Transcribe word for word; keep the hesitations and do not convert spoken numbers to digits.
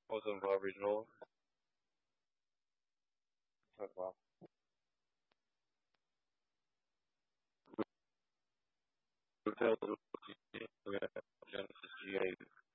Wasn't original. As well. We failed to Genesis G eight.